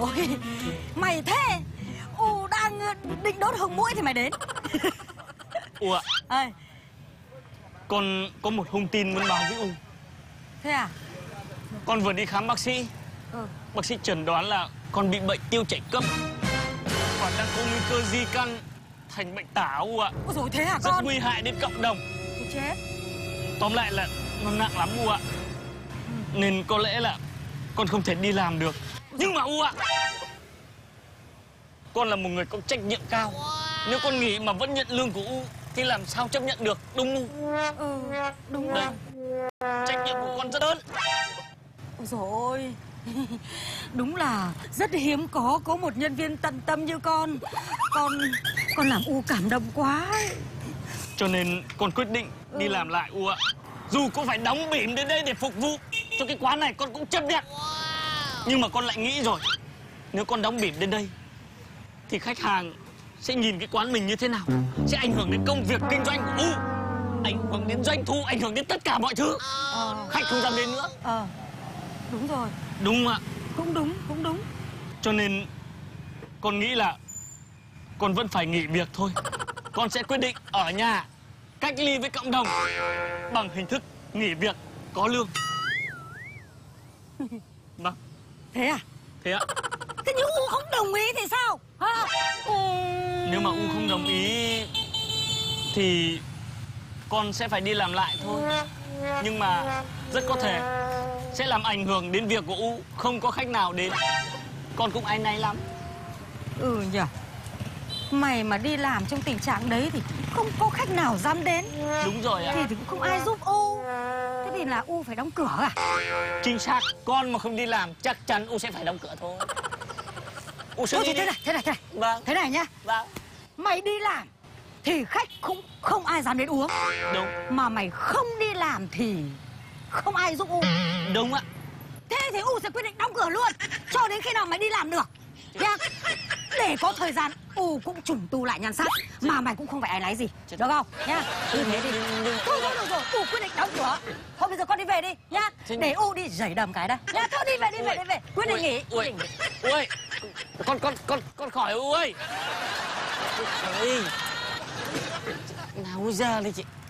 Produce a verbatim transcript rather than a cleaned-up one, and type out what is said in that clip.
ôi, mày thế. U đang định đốt hương mũi thì mày đến. U ạ. Ê. Con có một thông tin muốn báo với U. Thế à? Con vừa đi khám bác sĩ. Ừ. Bác sĩ chẩn đoán là con bị bệnh tiêu chảy cấp và đang có nguy cơ di căn thành bệnh tả U ạ. Ôi dồi, thế hả Rất con? nguy hại đến cộng đồng. Ôi chết. Tóm lại là nó nặng lắm U ạ. Ừ. Nên có lẽ là con không thể đi làm được. Nhưng mà U ạ, con là một người có trách nhiệm cao. Nếu con nghỉ mà vẫn nhận lương của U thì làm sao chấp nhận được, đúng không? Ừ, đúng Đây, rồi. trách nhiệm của con rất lớn. Ôi dồi ôi. Đúng là rất hiếm có có một nhân viên tận tâm như con. Con con làm U cảm động quá ấy. Cho nên con quyết định đi làm lại U ạ. Dù có phải đóng bỉm đến đây để phục vụ cho cái quán này con cũng chấp nhận. Nhưng mà con lại nghĩ rồi, nếu con đóng bỉm đến đây thì khách hàng sẽ nhìn cái quán mình như thế nào, sẽ ảnh hưởng đến công việc kinh doanh của U, ảnh hưởng đến doanh thu, ảnh hưởng đến tất cả mọi thứ. Ờ. Khách không dám đến nữa. Ờ, đúng rồi. Đúng không ạ? Cũng đúng, cũng đúng. Cho nên con nghĩ là con vẫn phải nghỉ việc thôi. Con sẽ quyết định ở nhà cách ly với cộng đồng bằng hình thức nghỉ việc có lương. Vâng. Thế à? Thế ạ. Thế nhưng U không đồng ý thì sao? Hả? Ừ... Nếu mà U không đồng ý thì con sẽ phải đi làm lại thôi. Nhưng mà rất có thể sẽ làm ảnh hưởng đến việc của U, không có khách nào đến. Con cũng áy náy lắm. Ừ nhỉ. Mày mà đi làm trong tình trạng đấy thì không có khách nào dám đến. Đúng rồi ạ. Thì, thì cũng không ai giúp U. Thế thì là U phải đóng cửa à? Chính xác. Con mà không đi làm chắc chắn U sẽ phải đóng cửa thôi. U sẽ Thôi đi thì thế này, thế này, thế này. Vâng. Thế này nhá. Vâng. Mày đi làm thì khách cũng không ai dám đến uống. Đúng. Mà mày không đi làm thì không ai giúp U. Đúng ạ. Thế thì U sẽ quyết định đóng cửa luôn cho đến khi nào mày đi làm được nhá. Để có thời gian U cũng trùng tu lại nhan sắc. Mà mày cũng không phải áy náy gì, được không nhá. Như thế đi. Thôi thôi được rồi, U quyết định đóng cửa. Thôi bây giờ con đi về đi nhá. Để U đi giày đầm cái đây nhá. Thôi đi về, đi về, đi về. Quyết định nghỉ. Ui, ui, con con con con khỏi U ơi. Ôi, nào ra đây chị.